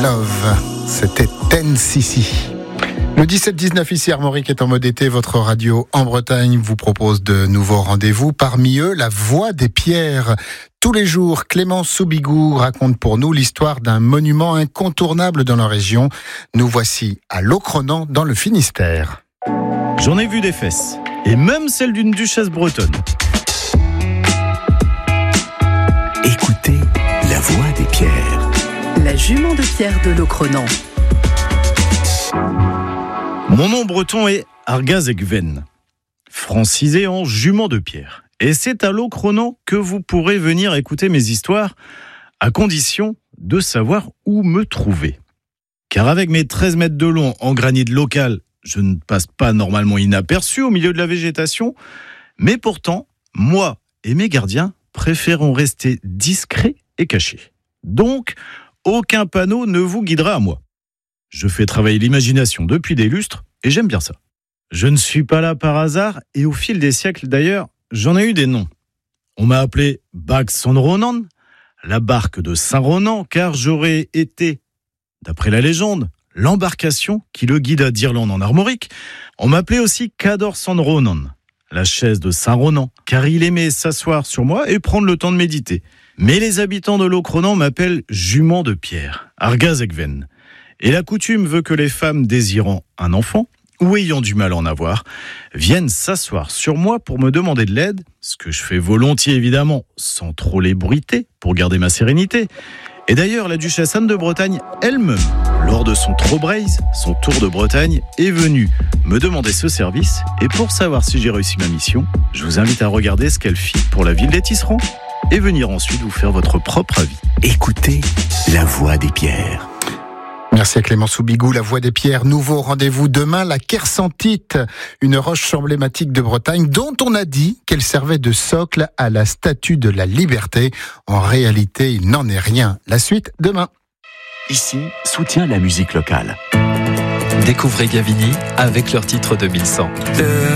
Love. C'était Ten Sissi. Le 17-19 ici, Armorique est en mode été. Votre radio en Bretagne vous propose de nouveaux rendez-vous. Parmi eux, la Voix des Pierres. Tous les jours, Clément Soubigou raconte pour nous l'histoire d'un monument incontournable dans la région. Nous voici à Locronan, dans le Finistère. J'en ai vu des fesses, et même celle d'une duchesse bretonne. Écoutez la Voix des Pierres. La jument de pierre de Locronan. Mon nom breton est Argazegven, francisé en jument de pierre. Et c'est à Locronan que vous pourrez venir écouter mes histoires, à condition de savoir où me trouver. Car avec mes 13 mètres de long en granit local, je ne passe pas normalement inaperçu au milieu de la végétation, mais pourtant, moi et mes gardiens préférons rester discrets et cachés. Donc, aucun panneau ne vous guidera à moi. Je fais travailler l'imagination depuis des lustres et j'aime bien ça. Je ne suis pas là par hasard et au fil des siècles d'ailleurs, j'en ai eu des noms. On m'a appelé Bag Son Ronan, la barque de Saint-Ronan, car j'aurais été, d'après la légende, l'embarcation qui le guida d'Irlande en Armorique. On m'appelait aussi Cador Son Ronan, la chaise de Saint-Ronan, car il aimait s'asseoir sur moi et prendre le temps de méditer. Mais les habitants de Locronan m'appellent jument de pierre, Argazegven. Et la coutume veut que les femmes désirant un enfant, ou ayant du mal à en avoir, viennent s'asseoir sur moi pour me demander de l'aide, ce que je fais volontiers évidemment, sans trop les bruiter, pour garder ma sérénité. Et d'ailleurs, la duchesse Anne de Bretagne elle-même, lors de son Trobraise, son tour de Bretagne, est venue me demander ce service. Et pour savoir si j'ai réussi ma mission, je vous invite à regarder ce qu'elle fit pour la ville des Tisserands et venir ensuite vous faire votre propre avis. Écoutez la Voix des Pierres. Merci à Clément Soubigou, la Voix des Pierres. Nouveau rendez-vous demain, la Kersentite, une roche emblématique de Bretagne dont on a dit qu'elle servait de socle à la statue de la Liberté. En réalité, il n'en est rien. La suite demain. Ici, soutient la musique locale. Découvrez Gavini avec leur titre 2100.